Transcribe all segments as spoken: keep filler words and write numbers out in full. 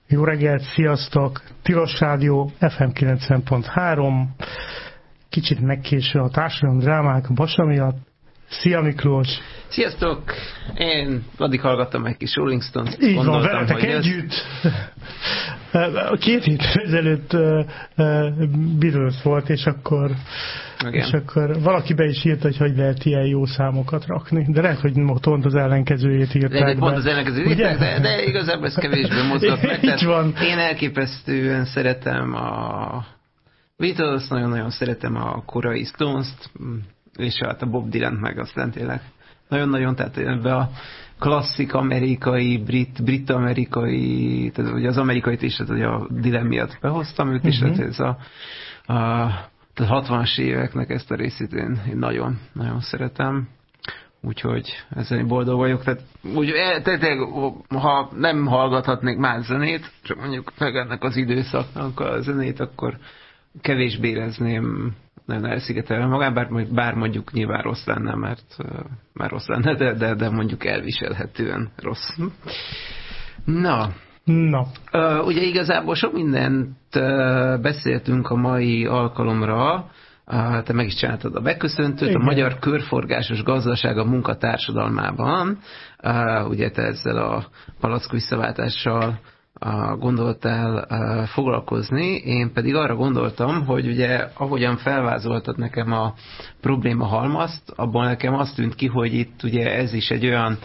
Jó reggelt, sziasztok! Tilos Rádió, ef em kilencven pont három. Kicsit megkéső a társadalom drámák a Basa miatt. Szia Miklós! Sziasztok! Én addig hallgattam egy kis Rolling Stones-t. Így van, veletek együtt. Ez... Két hét ezelőtt uh, uh, Beatles volt, és akkor, és akkor valaki be is írta, hogy hogy lehet ilyen jó számokat rakni. De lehet, hogy pont az ellenkezőjét írták de, pont az ellenkezőjét írták, de, de igazából ez kevésbé mozgat meg. Így van. Én elképesztően szeretem a Beatles, nagyon-nagyon szeretem a korai Stones-t, és hát a Bob Dylan meg aztán tényleg nagyon-nagyon, tehát ebbe a klasszik amerikai, brit, brit-amerikai, tehát ugye az amerikait is, tehát ugye a Dylan miatt behoztam őt is, uh-huh. tehát ez a, a tehát hatvanas éveknek ezt a részét én, én nagyon, nagyon szeretem. Úgyhogy ezzel boldog vagyok. Tehát, úgy, tehát, ha nem hallgathatnék más zenét, csak mondjuk meg ennek az időszaknak a zenét, akkor kevésbé érezném nagyon elszigetelve magán, bár, bár mondjuk nyilván rossz lenne, mert már rossz lenne, de, de, de mondjuk elviselhetően rossz. Na. Na. Uh, ugye igazából sok mindent uh, beszéltünk a mai alkalomra. Uh, te meg is csináltad a beköszöntőt. Igen. A magyar körforgásos gazdaság a munkatársadalmában. Uh, ugye te ezzel a palack visszaváltással uh, gondoltál uh, foglalkozni. Én pedig arra gondoltam, hogy ugye ahogyan felvázoltad nekem a probléma halmazt, abban nekem azt tűnt ki, hogy itt ugye ez is egy olyan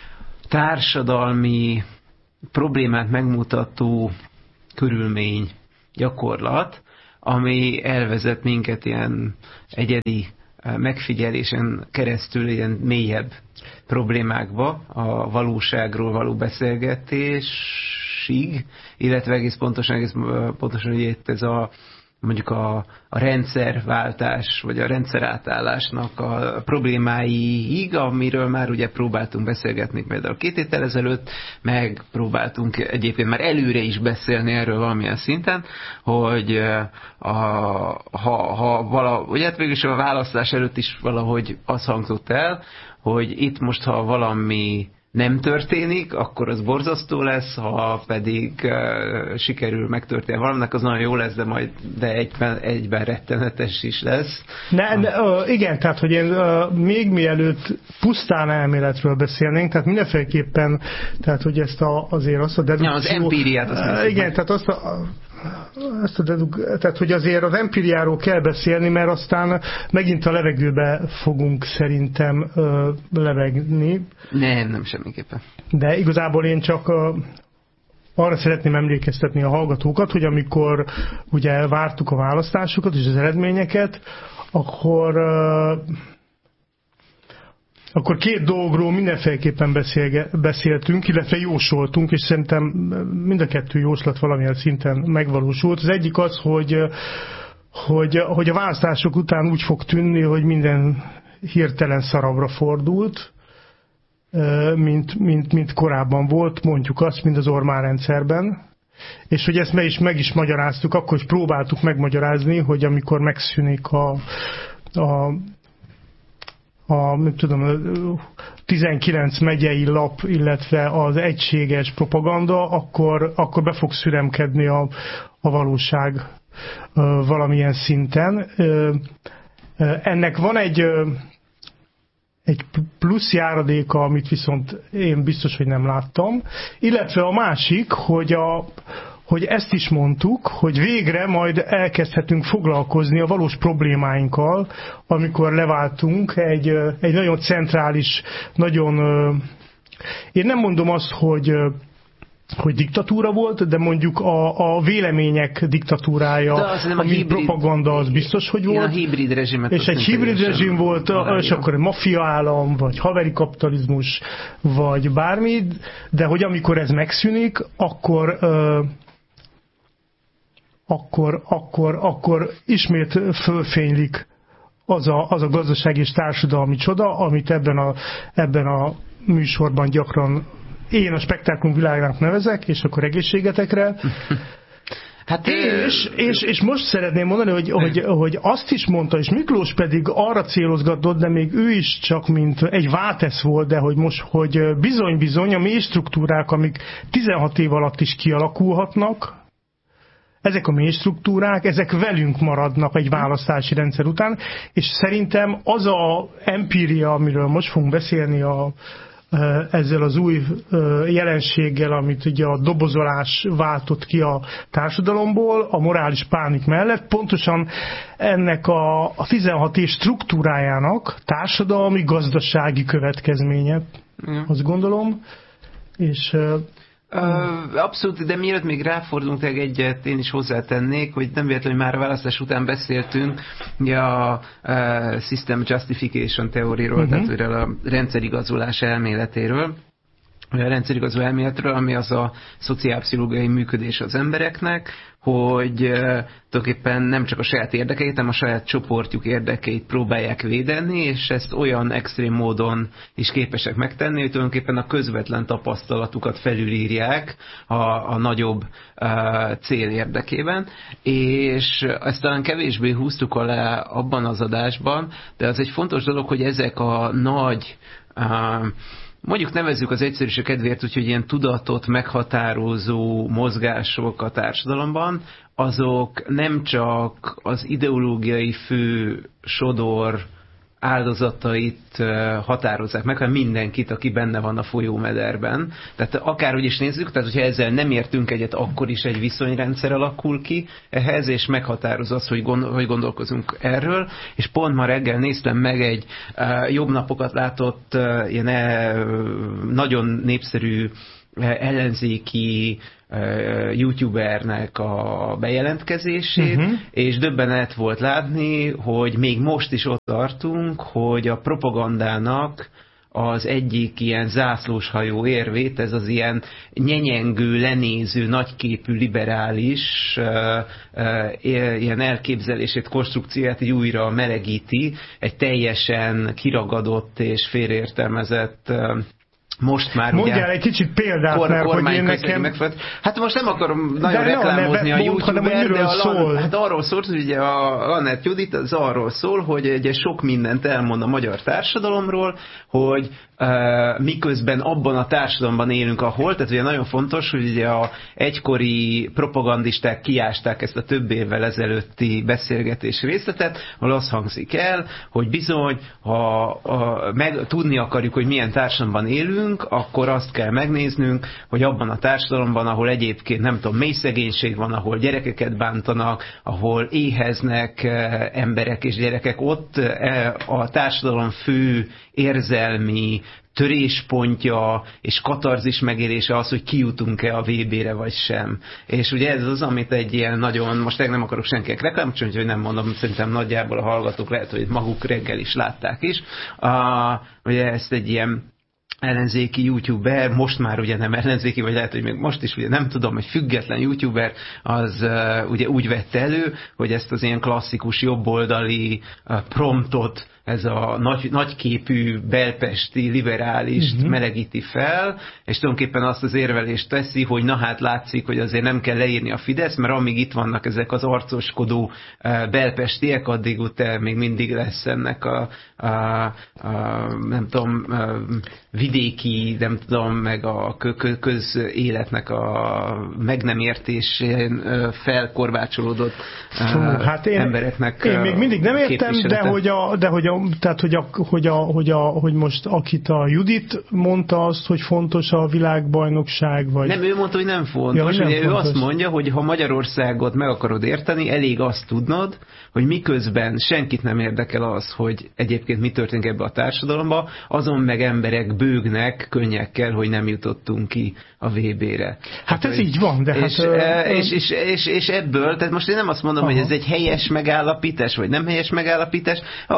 társadalmi problémát megmutató körülmény, gyakorlat, ami elvezet minket ilyen egyedi megfigyelésen keresztül ilyen mélyebb problémákba, a valóságról való beszélgetésig, illetve egész pontosan, egész pontosan ugye itt ez a mondjuk a, a rendszerváltás, vagy a rendszerátállásnak a problémáiig, amiről már ugye próbáltunk beszélgetni például két héttel ezelőtt, meg próbáltunk egyébként már előre is beszélni erről valamilyen szinten, hogy a, ha, ha vala, ugye hát végülis a választás előtt is valahogy az hangzott el, hogy itt most, ha valami nem történik, akkor az borzasztó lesz, ha pedig uh, sikerül megtörténni valaminek, az nagyon jó lesz, de majd de egyben, egyben rettenetes is lesz. Ne, ne, uh, igen, tehát, hogy én uh, még mielőtt pusztán elméletről beszélnénk, tehát mindenféleképpen, tehát, hogy ezt a, azért azt a dedukció... Ja, az empíriát azt uh, Igen, meg. tehát azt a... Ezt a deduk, tehát, hogy azért az empíriáról kell beszélni, mert aztán megint a levegőbe fogunk szerintem ö, levegni. Nem, nem semmiképpen. De igazából én csak ö, arra szeretném emlékeztetni a hallgatókat, hogy amikor ugye vártuk a választásokat és az eredményeket, akkor ö, akkor két dologról mindenféleképpen beszélge, beszéltünk, illetve jósoltunk, és szerintem mind a kettő jóslat valamilyen szinten megvalósult. Az egyik az, hogy, hogy, hogy a választások után úgy fog tűnni, hogy minden hirtelen szarabra fordult, mint, mint, mint korábban volt, mondjuk azt, mint az Orbán rendszerben. És hogy ezt meg is, meg is magyaráztuk, akkor is próbáltuk megmagyarázni, hogy amikor megszűnik a, a a nem tudom, tizenkilenc megyei lap, illetve az egységes propaganda, akkor, akkor be fog szüremkedni a, a valóság valamilyen szinten. Ennek van egy, egy plusz járadéka, amit viszont én biztos, hogy nem láttam, illetve a másik, hogy a hogy ezt is mondtuk, hogy végre majd elkezdhetünk foglalkozni a valós problémáinkkal, amikor leváltunk egy, egy nagyon centrális, nagyon... Én nem mondom azt, hogy, hogy diktatúra volt, de mondjuk a, a vélemények diktatúrája, a hibrid, propaganda az biztos, hogy volt. A hibrid rezsimet és egy hibrid rezsim volt, a, és akkor egy maffia állam, vagy haveri kapitalizmus, vagy bármi, de hogy amikor ez megszűnik, akkor... Akkor, akkor, akkor ismét fölfénylik az a, az a gazdasági és társadalmi csoda, amit ebben a, ebben a műsorban gyakran én a spektáklum világának nevezek, és akkor egészségetekre. Hát és, és, és most szeretném mondani, hogy, hogy, hogy azt is mondta, és Miklós pedig arra célozgatott, de még ő is csak mint egy váltesz volt, de hogy most, hogy bizony-bizony a mély struktúrák, amik tizenhat év alatt is kialakulhatnak, ezek a mély struktúrák, ezek velünk maradnak egy választási rendszer után, és szerintem az a empíria, amiről most fogunk beszélni a, ezzel az új jelenséggel, amit ugye a dobozolás váltott ki a társadalomból, a morális pánik mellett, pontosan ennek a, a tizenhat év struktúrájának társadalmi, gazdasági következménye, ja. Azt gondolom, és Uh, abszolút, de mielőtt még ráfordulunk, egyet én is hozzátennék, hogy nem véletlenül már a választás után beszéltünk ugye a uh, System Justification teóriról, uh-huh. tehát a rendszerigazolás elméletéről, a rendszerigazoló elméletről, ami az a szociálpszichológiai működés az embereknek, hogy uh, tulajdonképpen nem csak a saját érdekeit, hanem a saját csoportjuk érdekeit próbálják védeni, és ezt olyan extrém módon is képesek megtenni, hogy tulajdonképpen a közvetlen tapasztalatukat felülírják a, a nagyobb uh, cél érdekében, és ezt talán kevésbé húztuk alá abban az adásban, de az egy fontos dolog, hogy ezek a nagy uh, mondjuk nevezzük az egyszerűség kedvéért, úgyhogy ilyen tudatot meghatározó mozgások a társadalomban, azok nem csak az ideológiai fő sodor áldozatait határozzák meg, hanem mindenkit, aki benne van a folyómederben. Tehát akárhogy is nézzük, tehát hogyha ezzel nem értünk egyet, akkor is egy viszonyrendszer alakul ki ehhez, és meghatároz az, hogy, gondol, hogy gondolkozunk erről. És pont ma reggel néztem meg egy uh, jobb napokat látott uh, ilyen uh, nagyon népszerű uh, ellenzéki youtubernek a bejelentkezését, uh-huh. és döbbenet volt látni, hogy még most is ott tartunk, hogy a propagandának az egyik ilyen zászlóshajó érvét, ez az ilyen nyenyengő, lenéző, nagyképű, liberális uh, uh, ilyen elképzelését, konstrukcióját így újra melegíti, egy teljesen kiragadott és félreértelmezett uh, most már mondjál ugye, egy kicsit példát, kor, mert hogy én nekem... Megfelelt. Hát most nem akarom nagyon de reklámozni a YouTuber, de a szól? Hát arról szólt, hogy ugye a Lannert Judit az arról szól, hogy ugye sok mindent elmond a magyar társadalomról, hogy uh, miközben abban a társadalomban élünk, ahol, tehát ugye nagyon fontos, hogy ugye a egykori propagandisták kiásták ezt a több évvel ezelőtti beszélgetés részletet, ahol az hangzik el, hogy bizony, ha a, meg, tudni akarjuk, hogy milyen társadalomban élünk, akkor azt kell megnéznünk, hogy abban a társadalomban, ahol egyébként nem tudom, mély szegénység van, ahol gyerekeket bántanak, ahol éheznek emberek és gyerekek, ott a társadalom fő érzelmi töréspontja és katarzis megélése az, hogy kijutunk-e a vé bé-re vagy sem. És ugye ez az, amit egy ilyen nagyon, most nem akarok senkinek reklámot, úgyhogy nem mondom, szerintem nagyjából a hallgatók lehet, hogy maguk reggel is látták is. Uh, ugye ezt egy ilyen ellenzéki youtuber, most már ugye nem ellenzéki, vagy lehet, hogy még most is ugye nem tudom, hogy független youtuber, az uh, ugye úgy vette elő, hogy ezt az ilyen klasszikus jobboldali uh, promptot, ez a nagy, nagyképű belpesti liberális uh-huh. melegíti fel, és tulajdonképpen azt az érvelést teszi, hogy na hát látszik, hogy azért nem kell leírni a Fidesz, mert amíg itt vannak ezek az arcoskodó uh, belpestiek, addig utána még mindig lesz ennek a, a, a nem tudom, a vidéki, nem tudom, meg a közéletnek a meg nem értésén felkorbácsolódott Fú, hát én, embereknek én még mindig nem értem, de hogy a, de hogy a tehát, hogy, a, hogy, a, hogy, a, hogy most akit a Judit mondta azt, hogy fontos a világbajnokság, vagy... Nem, ő mondta, hogy nem fontos. Ja, nem ő fontos. Azt mondja, hogy ha Magyarországot meg akarod érteni, elég azt tudnod, hogy miközben senkit nem érdekel az, hogy egyébként mi történik ebbe a társadalomba, azon meg emberek bőgnek könnyekkel, hogy nem jutottunk ki a vé bé-re. Hát ez így van, de és, hát... Ö, és, és, és, és ebből, tehát most én nem azt mondom, aha. hogy ez egy helyes megállapítás, vagy nem helyes megállapítás, arra utal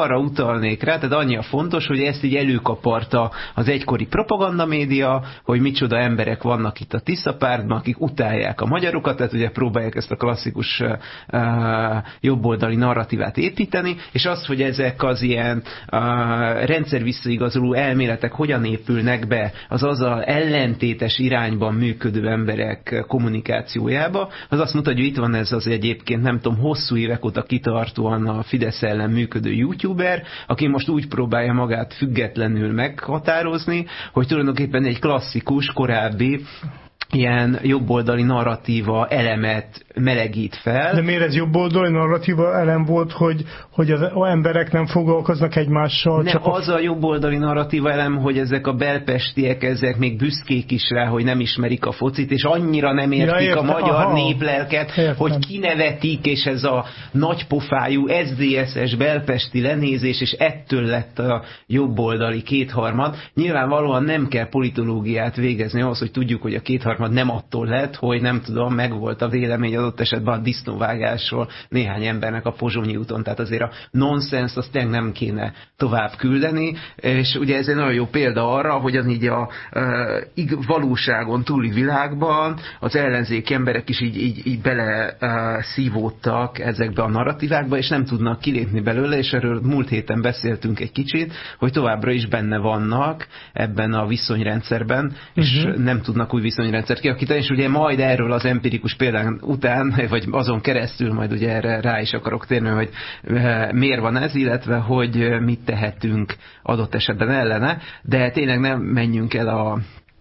utalnék rá, tehát annyi a fontos, hogy ezt így előkaparta az egykori propagandamédia, hogy micsoda emberek vannak itt a Tisza pártban, akik utálják a magyarokat, tehát ugye próbálják ezt a klasszikus uh, jobboldali narratívát építeni, és az, hogy ezek az ilyen uh, rendszer visszaigazoló elméletek hogyan épülnek be az azzal ellentétes irányban működő emberek kommunikációjába, az azt mutatja, hogy itt van ez az egyébként nem tudom, hosszú évek óta kitartóan a Fidesz ellen működő youtuber, aki most úgy próbálja magát függetlenül meghatározni, hogy tulajdonképpen egy klasszikus, korábbi ilyen jobboldali narratíva elemet melegít fel. De miért ez jobboldali narratíva elem volt, hogy, hogy az emberek nem foglalkoznak egymással? Nem, csak az a jobboldali narratíva elem, hogy ezek a belpestiek, ezek még büszkék is rá, hogy nem ismerik a focit, és annyira nem értik ja, a magyar aha, néplelket, értem. Hogy kinevetik, és ez a nagypofájú es zé es-es belpesti lenézés, és ettől lett a jobboldali kétharmad. Nyilvánvalóan nem kell politológiát végezni ahhoz, hogy tudjuk, hogy a kétharmad nem attól lett, hogy nem tudom, megvolt a vélemény adott esetben a disznóvágásról néhány embernek a Pozsonyi úton, tehát azért a nonsens azt tényleg nem kéne tovább küldeni, és ugye ez egy nagyon jó példa arra, hogy az így a uh, valóságon túli világban az ellenzéki emberek is így, így, így bele uh, szívódtak ezekbe a narratívákba, és nem tudnak kilépni belőle, és erről múlt héten beszéltünk egy kicsit, hogy továbbra is benne vannak ebben a viszonyrendszerben, uh-huh. és nem tudnak új viszonyrendszert kialakítani, és ugye majd erről az empirikus példán után, vagy azon keresztül majd ugye erre rá is akarok térni, hogy miért van ez, illetve hogy mit tehetünk adott esetben ellene, de tényleg nem menjünk el a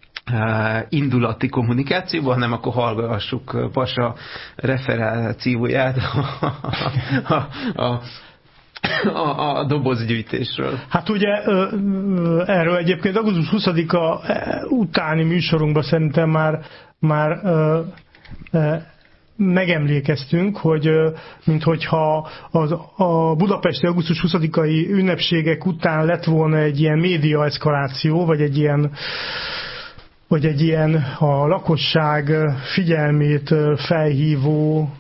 indulati kommunikációban, hanem akkor hallgassuk Pasa referációját a, a, a A, a dobozgyűjtésről. Hát ugye erről egyébként augusztus huszadika utáni műsorunkban szerintem már, már megemlékeztünk, hogy minthogyha az, a budapesti augusztus huszadikai ünnepségek után lett volna egy ilyen média eszkaláció, vagy egy ilyen vagy egy ilyen a lakosság figyelmét felhívó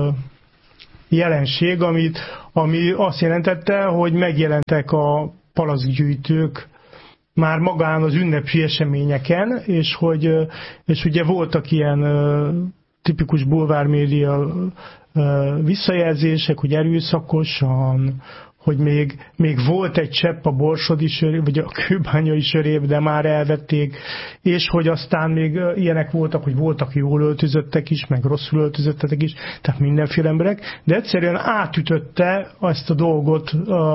jelenség, amit, ami azt jelentette, hogy megjelentek a palackgyűjtők már magán az ünnepi eseményeken, és hogy és ugye voltak ilyen tipikus bulvármédia visszajelzések, hogy erőszakosan, hogy még, még volt egy csepp a borsodi sörében, vagy a kőbányai sörében, de már elvették, és hogy aztán még ilyenek voltak, hogy voltak jól öltözöttek is, meg rosszul öltözöttek is, tehát mindenféle emberek, de egyszerűen átütötte ezt a dolgot a,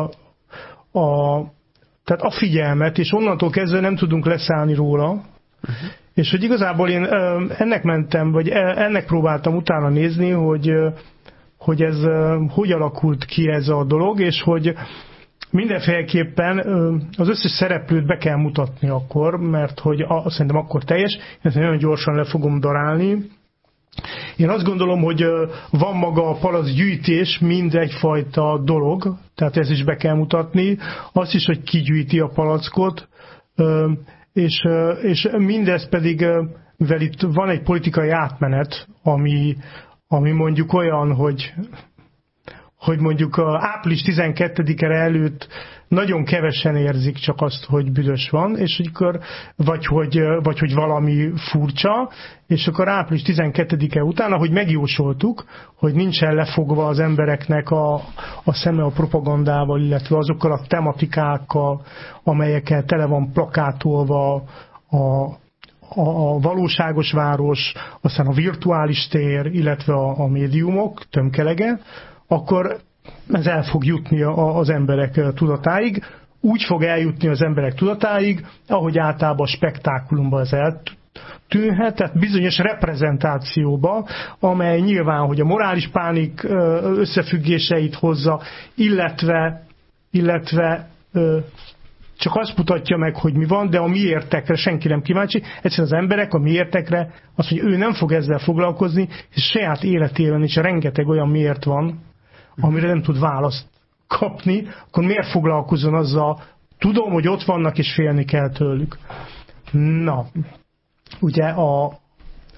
a, tehát a figyelmet, és onnantól kezdve nem tudunk leszállni róla, uh-huh. és hogy igazából én ennek mentem, vagy ennek próbáltam utána nézni, hogy hogy ez hogy alakult ki ez a dolog, és hogy mindenféleképpen az összes szereplőt be kell mutatni akkor, mert hogy a, szerintem akkor teljes, ezt nagyon gyorsan le fogom darálni. Én azt gondolom, hogy van maga a palackgyűjtés, mind egyfajta dolog, tehát ezt is be kell mutatni, azt is, hogy ki gyűjti a palackot, és, és mindez pedig, mivel itt van egy politikai átmenet, ami ami mondjuk olyan, hogy, hogy mondjuk április tizenkettedike előtt nagyon kevesen érzik csak azt, hogy büdös van, és akkor, vagy, hogy, vagy hogy valami furcsa, és akkor április tizenkettedike után, ahogy megjósoltuk, hogy nincsen lefogva az embereknek a, a szeme a propagandával, illetve azokkal a tematikákkal, amelyekkel tele van plakátolva a a valóságos város, aztán a virtuális tér, illetve a, a médiumok tömkelege, akkor ez el fog jutni a, az emberek tudatáig. Úgy fog eljutni az emberek tudatáig, ahogy általában a spektákulumban ez eltűnhet, tehát bizonyos reprezentációba, amely nyilván, hogy a morális pánik összefüggéseit hozza, illetve, illetve csak azt mutatja meg, hogy mi van, de a miértekre senki nem kíváncsi. Egyszerűen az emberek a miértekre, az, hogy ő nem fog ezzel foglalkozni, és saját életében is rengeteg olyan miért van, amire nem tud választ kapni, akkor miért foglalkozzon azzal? Tudom, hogy ott vannak, és félni kell tőlük. Na, ugye a,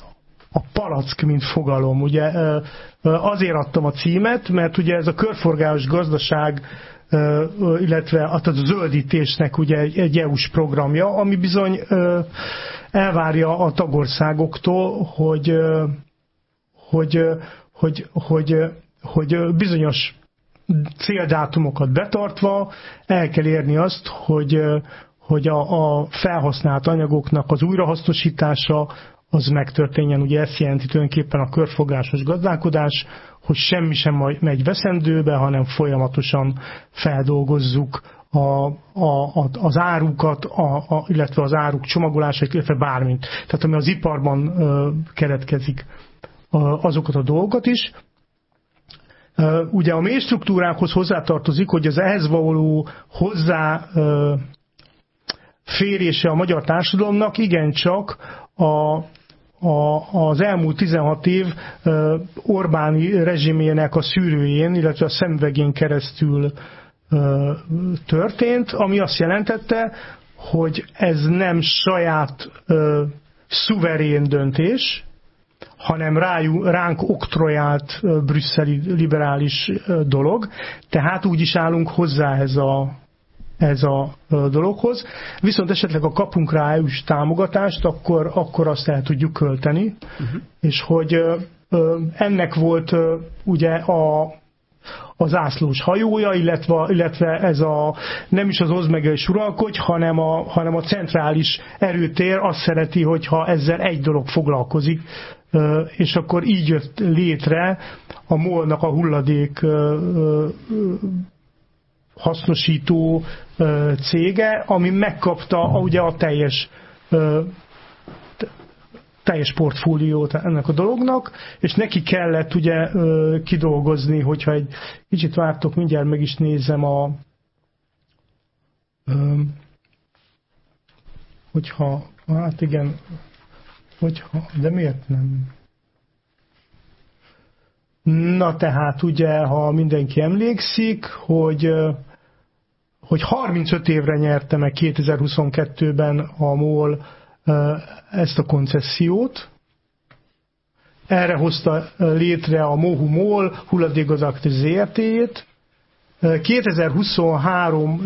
a palack, mint fogalom. Ugye azért adtam a címet, mert ugye ez a körforgásos gazdaság, illetve a zöldítésnek ugye egy é u-s programja, ami bizony elvárja a tagországoktól, hogy, hogy, hogy, hogy, hogy bizonyos céldátumokat betartva el kell érni azt, hogy, hogy a, a felhasznált anyagoknak az újrahasznosítása az megtörténjen. Ugye ezt jelenti tulajdonképpen a körforgásos gazdálkodás, hogy semmi sem megy veszendőbe, hanem folyamatosan feldolgozzuk a, a, az árukat, a, a, illetve az áruk csomagolását, illetve bármint. Tehát ami az iparban ö, keletkezik, ö, azokat a dolgokat is. Ö, ugye a mély struktúrákhoz hozzátartozik, hogy az ehhez való hozzá ö, férése a magyar társadalomnak igencsak a A, az elmúlt tizenhat év uh, Orbáni rezsimének a szűrőjén, illetve a szemüvegén keresztül uh, történt, ami azt jelentette, hogy ez nem saját uh, szuverén döntés, hanem rájú, ránk oktroyált uh, brüsszeli liberális uh, dolog, tehát úgy is állunk hozzá ez a ez a dologhoz. Viszont esetleg a kapunk rá é u-s támogatást, akkor, akkor azt el tudjuk költeni. Uh-huh. És hogy ö, ennek volt ö, ugye a, a zászlós hajója, illetve, illetve ez a nem is az oszd meg és uralkodj, hanem a, hanem a centrális erőtér azt szereti, hogyha ezzel egy dolog foglalkozik, ö, és akkor így jött létre a MOL-nak a hulladék ö, ö, hasznosító ö, cége, ami megkapta ugye a teljes ö, teljes portfóliót ennek a dolognak, és neki kellett ugye ö, kidolgozni, hogyha egy kicsit vártok, mindjárt meg is nézem a ö, hogyha, hát igen, hogyha, de miért nem? Na tehát ugye, ha mindenki emlékszik, hogy hogy harmincöt évre nyerte meg kétezer-huszonkettőben a MOL ezt a koncessziót. Erre hozta létre a MOHU MOL hulladékgazdálkodási zé er té-jét. kétezer-huszonhárom